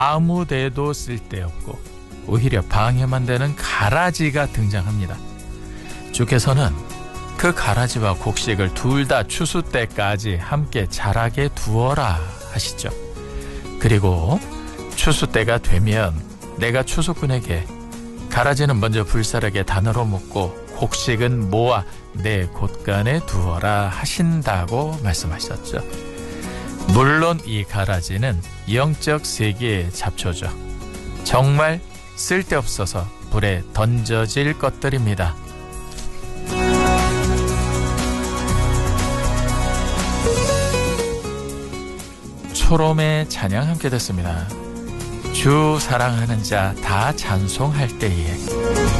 아무 데도 쓸데없고 오히려 방해만 되는 가라지가 등장합니다. 주께서는 그 가라지와 곡식을 둘 다 추수 때까지 함께 자라게 두어라 하시죠. 그리고 추수 때가 되면 내가 추수꾼에게 가라지는 먼저 불사르게 단으로 묶고 곡식은 모아 내 곳간에 두어라 하신다고 말씀하셨죠. 물론 이 가라지는 영적 세계의 잡초죠. 정말 쓸데없어서 불에 던져질 것들입니다. 초롬의 찬양 함께 듣습니다. 주 사랑하는 자 다 찬송할 때에